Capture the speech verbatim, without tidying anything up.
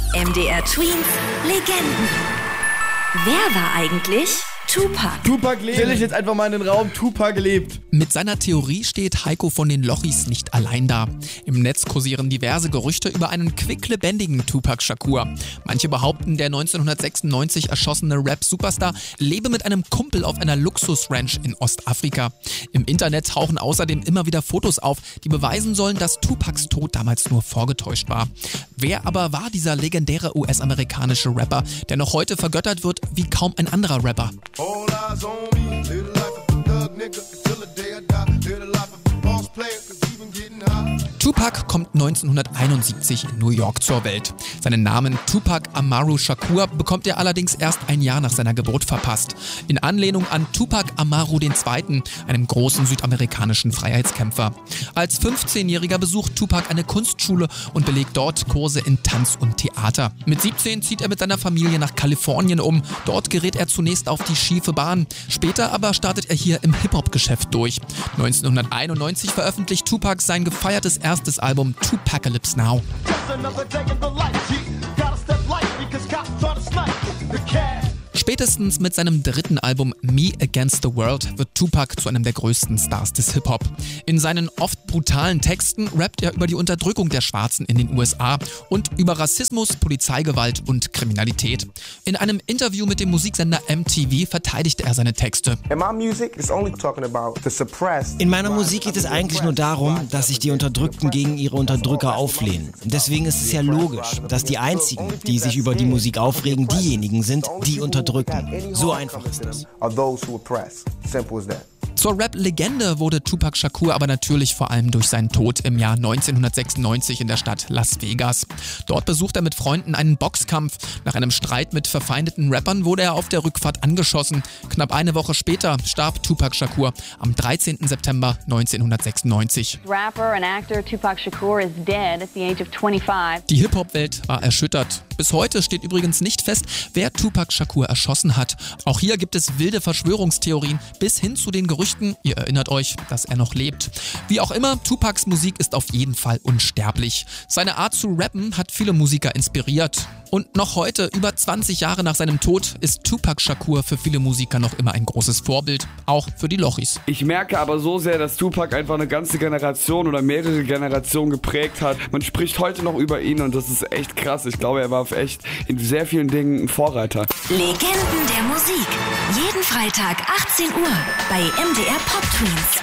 M D R Twins Legenden. Wer war eigentlich Tupac? Tupac lebt. Stell ich jetzt einfach mal in den Raum. Tupac lebt. Mit seiner Theorie steht Heiko von den Lochis nicht allein da. Im Netz kursieren diverse Gerüchte über einen quicklebendigen Tupac Shakur. Manche behaupten, der neunzehnhundertsechsundneunzig erschossene Rap-Superstar lebe mit einem Kumpel auf einer Luxus-Ranch in Ostafrika. Im Internet tauchen außerdem immer wieder Fotos auf, die beweisen sollen, dass Tupacs Tod damals nur vorgetäuscht war. Wer aber war dieser legendäre U S-amerikanische Rapper, der noch heute vergöttert wird wie kaum ein anderer Rapper? All eyes on me, live the life of a thug nigga until the day I die. Live the life of a boss player, cause even getting high. Tupac kommt neunzehnhunderteinundsiebzig in New York zur Welt. Seinen Namen Tupac Amaru Shakur bekommt er allerdings erst ein Jahr nach seiner Geburt verpasst. In Anlehnung an Tupac Amaru der Zweite., einem großen südamerikanischen Freiheitskämpfer. Als fünfzehnjähriger besucht Tupac eine Kunstschule und belegt dort Kurse in Tanz und Theater. Mit siebzehn zieht er mit seiner Familie nach Kalifornien um. Dort gerät er zunächst auf die schiefe Bahn. Später aber startet er hier im Hip-Hop-Geschäft durch. neunzehnhunderteinundneunzig veröffentlicht Tupac sein gefeiertes erstes Album Tupacalypse Now. Spätestens mit seinem dritten Album Me Against the World wird Tupac zu einem der größten Stars des Hip-Hop. In seinen oft brutalen Texten rappt er über die Unterdrückung der Schwarzen in den U S A und über Rassismus, Polizeigewalt und Kriminalität. In einem Interview mit dem Musiksender M T V verteidigte er seine Texte. In meiner Musik geht es eigentlich nur darum, dass sich die Unterdrückten gegen ihre Unterdrücker auflehnen. Deswegen ist es ja logisch, dass die einzigen, die sich über die Musik aufregen, diejenigen sind, die unterdrücken. So einfach ist es. Zur Rap-Legende wurde Tupac Shakur aber natürlich vor allem durch seinen Tod im Jahr neunzehnhundertsechsundneunzig in der Stadt Las Vegas. Dort besucht er mit Freunden einen Boxkampf. Nach einem Streit mit verfeindeten Rappern wurde er auf der Rückfahrt angeschossen. Knapp eine Woche später starb Tupac Shakur am dreizehnten September neunzehnhundertsechsundneunzig. Rapper and actor Tupac Shakur is dead at the age of twenty-five. Die Hip-Hop-Welt war erschüttert. Bis heute steht übrigens nicht fest, wer Tupac Shakur erschossen hat. Auch hier gibt es wilde Verschwörungstheorien bis hin zu den Gerüchten, ihr erinnert euch, dass er noch lebt. Wie auch immer, Tupacs Musik ist auf jeden Fall unsterblich. Seine Art zu rappen hat viele Musiker inspiriert. Und noch heute, über zwanzig Jahre nach seinem Tod, ist Tupac Shakur für viele Musiker noch immer ein großes Vorbild, auch für die Lochis. Ich merke aber so sehr, dass Tupac einfach eine ganze Generation oder mehrere Generationen geprägt hat. Man spricht heute noch über ihn und das ist echt krass. Ich glaube, er war echt in sehr vielen Dingen ein Vorreiter. Legenden der Musik. Jeden Freitag achtzehn Uhr bei M D R Pop Twins.